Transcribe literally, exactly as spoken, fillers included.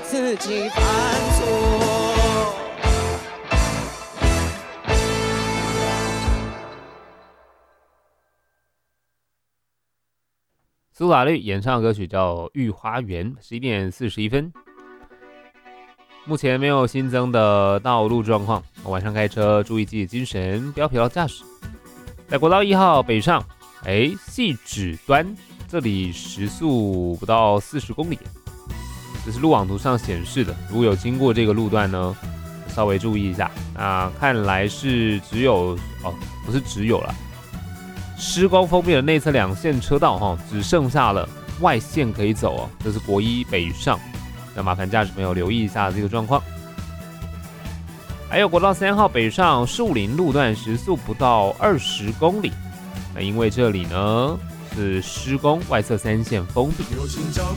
自己犯错。 苏打绿演唱的歌曲叫《御花园》，十一点四十一分。目前没有新增的道路状况，晚上开车注意自己的精神，不要疲劳驾驶。在国道一号北上，哎，汐止端这里时速不到四十公里，这是路网图上显示的。如果有经过这个路段呢，稍微注意一下。那看来是只有哦，不是只有了。施工封闭的内侧两线车道哈，只剩下了外线可以走哦。这是国一北上，那麻烦驾驶朋友留意一下这个状况。还有国道三号北上树林路段时速不到二十公里，那因为这里呢是施工，外侧三线封闭。